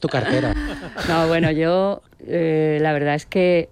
tu cartera. No, bueno, yo la verdad es que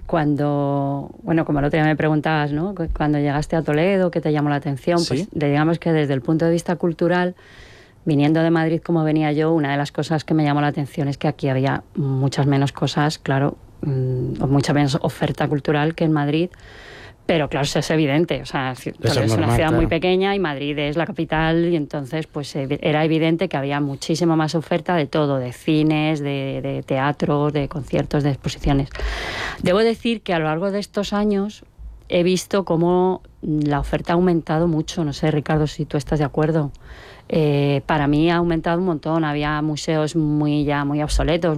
cuando, bueno, como el otro día me preguntabas, ¿no? Cuando llegaste a Toledo, ¿qué te llamó la atención? ¿Sí? Pues digamos que desde el punto de vista cultural, viniendo de Madrid como venía yo, una de las cosas que me llamó la atención es que aquí había muchas menos cosas, claro, o mucha menos oferta cultural que en Madrid. Pero claro, eso es evidente, o sea, Toledo es una ciudad muy pequeña y Madrid es la capital, y entonces pues era evidente que había muchísima más oferta de todo, de cines, de teatros, de conciertos, de exposiciones. Debo decir que a lo largo de estos años he visto cómo la oferta ha aumentado mucho, no sé, Ricardo, si tú estás de acuerdo. Para mí ha aumentado un montón, había museos muy obsoletos,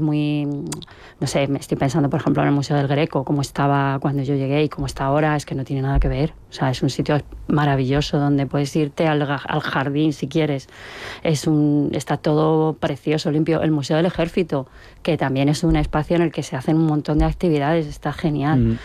no sé, me estoy pensando por ejemplo en el Museo del Greco, cómo estaba cuando yo llegué y cómo está ahora, es que no tiene nada que ver, o sea, es un sitio maravilloso donde puedes irte al jardín si quieres, está todo precioso, limpio. El Museo del Ejército, que también es un espacio en el que se hacen un montón de actividades, está genial.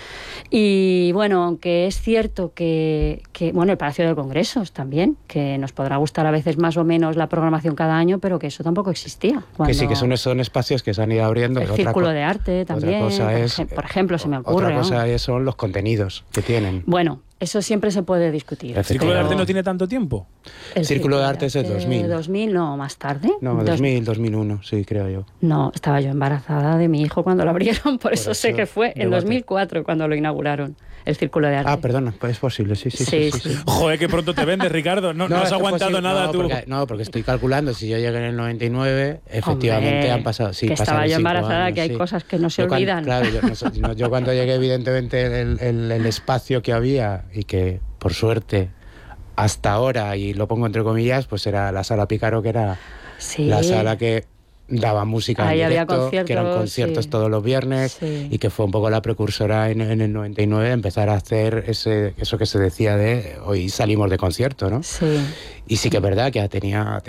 Y bueno, aunque es cierto que bueno, el Palacio de Congresos también, que nos podrá gustar a veces más o menos la programación cada año, pero que eso tampoco existía. Que sí, que son espacios que se han ido abriendo. El Círculo de Arte también, por ejemplo, se me ocurre. Otra cosa son los contenidos que tienen. Bueno, eso siempre se puede discutir. ¿El Círculo de Arte no tiene tanto tiempo? El Círculo de Arte es el 2000. 2000, no, más tarde. No, 2000, 2001, sí, creo yo. No, estaba yo embarazada de mi hijo cuando lo abrieron, por eso sé que fue en 2004 cuando lo inauguraron, el Círculo de Arte. Ah, perdona, pues es posible, sí. Joder, que pronto te vendes, Ricardo. No has aguantado nada tú. Porque estoy calculando, si yo llegué en el 99, efectivamente han pasado... Sí, que estaba yo embarazada, años, que hay cosas que no se olvidan. Yo cuando llegué, evidentemente, el espacio que había y que, por suerte, hasta ahora, y lo pongo entre comillas, pues era la Sala Pícaro, que era la sala que daba música en directo, que eran conciertos todos los viernes, y que fue un poco la precursora en el 99 de empezar a hacer eso que se decía de hoy salimos de concierto, ¿no? Sí. Y sí que es verdad que tenía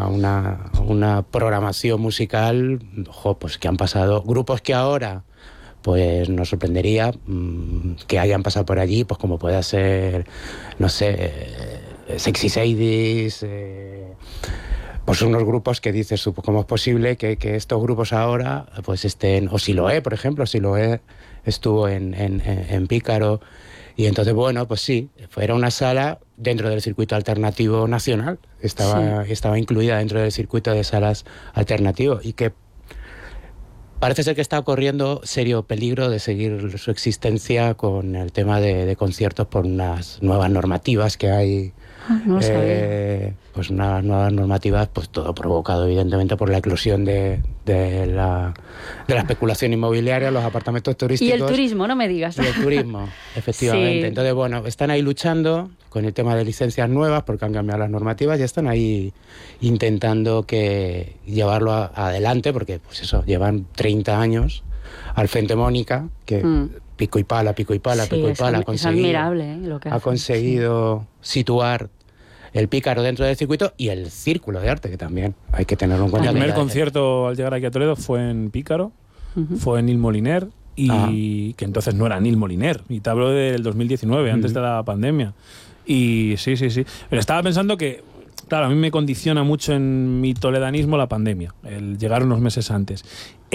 una programación musical, pues que han pasado grupos que ahora pues nos sorprendería que hayan pasado por allí, pues como pueda ser, no sé, Sexy Sadie's, pues unos grupos que dices tú, ¿cómo es posible que estos grupos ahora pues estén, o Siloé, por ejemplo, Siloé estuvo en Pícaro, y entonces, bueno, pues sí, era una sala dentro del circuito alternativo nacional, estaba incluida dentro del circuito de salas alternativos, y que parece ser que está corriendo serio peligro de seguir su existencia con el tema de conciertos por unas nuevas normativas que hay. Pues unas nuevas normativas, pues todo provocado evidentemente por la eclosión de la especulación inmobiliaria, los apartamentos turísticos. Y el turismo, no me digas. Y el turismo, efectivamente. Sí. Entonces, bueno, están ahí luchando con el tema de licencias nuevas porque han cambiado las normativas y están ahí intentando llevarlo adelante porque, pues eso, llevan 30 años al frente Mónica, que pico y pala, es admirable, lo que ha conseguido situar el Pícaro dentro del circuito y el Círculo de Arte, que también hay que tenerlo en cuenta. El primer concierto al llegar aquí a Toledo fue en Pícaro, fue en Nil Moliner, y que entonces no era Nil Moliner, y te hablo del 2019, antes de la pandemia. Y sí. Pero estaba pensando que, claro, a mí me condiciona mucho en mi toledanismo la pandemia, el llegar unos meses antes.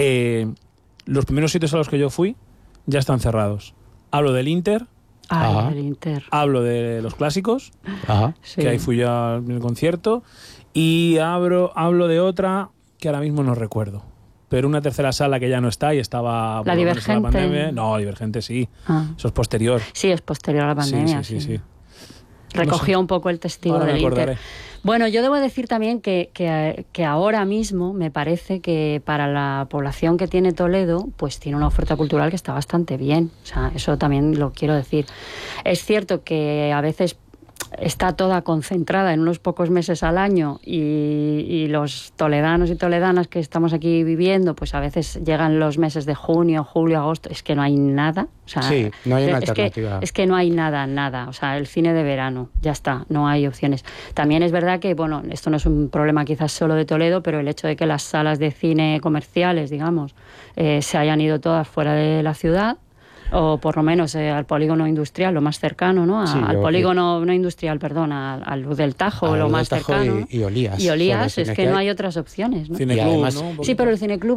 Los primeros sitios a los que yo fui ya están cerrados. Hablo del Inter. El Inter. Hablo de los clásicos, que ahí fui yo en el concierto, y hablo de otra que ahora mismo no recuerdo. Pero una tercera sala que ya no está y estaba... ¿La Divergente? La pandemia. No, Divergente sí. Eso es posterior. Sí, es posterior a la pandemia. Sí. Recogió no sé. Un poco el testigo ahora del Inter. Bueno, yo debo decir también que ahora mismo me parece que para la población que tiene Toledo, pues tiene una oferta cultural que está bastante bien. O sea, eso también lo quiero decir. Es cierto que a veces está toda concentrada en unos pocos meses al año y los toledanos y toledanas que estamos aquí viviendo, pues a veces llegan los meses de junio, julio, agosto, es que no hay nada. O sea, sí, no hay una alternativa. Es que no hay nada. O sea, el cine de verano, ya está, no hay opciones. También es verdad que, bueno, esto no es un problema quizás solo de Toledo, pero el hecho de que las salas de cine comerciales, digamos, se hayan ido todas fuera de la ciudad, o por lo menos al polígono industrial, lo más cercano, ¿no? Al polígono no industrial, perdón, al Luz del Tajo, lo más cercano. Y Olías. Y Olías, es que no hay otras opciones, ¿no? Cineclub, y además, ¿no? Sí, pero el Cineclub